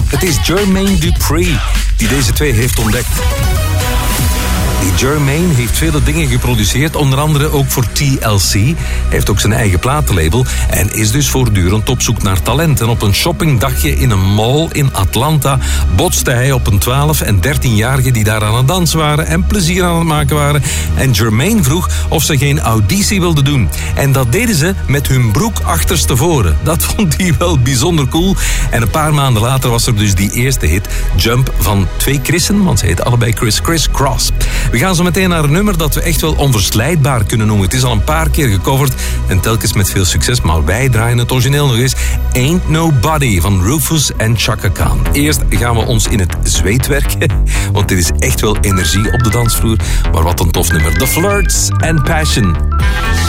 Het is Jermaine Dupri die deze twee heeft ontdekt. Die Jermaine heeft vele dingen geproduceerd, onder andere ook voor TLC. Hij heeft ook zijn eigen platenlabel en is dus voortdurend op zoek naar talent. En op een shoppingdagje in een mall in Atlanta botste hij op een 12- en 13-jarige die daar aan het dansen waren en plezier aan het maken waren. En Jermaine vroeg of ze geen auditie wilden doen. En dat deden ze met hun broek achterstevoren. Dat vond hij wel bijzonder cool. En een paar maanden later was er dus die eerste hit, Jump, van twee Chrisen, want ze heten allebei Chris Cross. We gaan zo meteen naar een nummer dat we echt wel onverslijdbaar kunnen noemen. Het is al een paar keer gecoverd en telkens met veel succes, maar wij draaien het origineel nog eens. Ain't Nobody van Rufus en Chaka Khan. Eerst gaan we ons in het zweet werken, want dit is echt wel energie op de dansvloer. Maar wat een tof nummer. The Flirts and Passion.